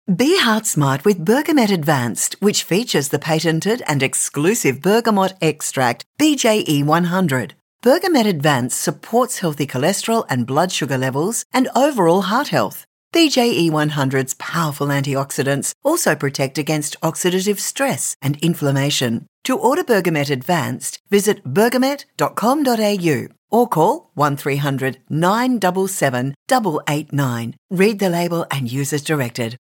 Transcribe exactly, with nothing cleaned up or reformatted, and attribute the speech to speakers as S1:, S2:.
S1: Be heart smart with Bergamet Advanced, which features the patented and exclusive bergamot extract B J E one hundred. Bergamet Advanced supports healthy cholesterol and blood sugar levels and overall heart health. B J E one hundred's powerful antioxidants also protect against oxidative stress and inflammation. To order Bergamet Advanced, visit bergamet dot com dot a u or call one three hundred nine seven seven eight eight nine. Read the label and use as directed.